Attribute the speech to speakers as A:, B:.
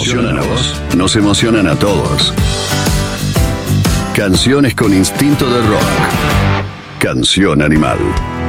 A: emocionan a vos? Nos emocionan a todos. Canciones con instinto de rock. Canción Animal.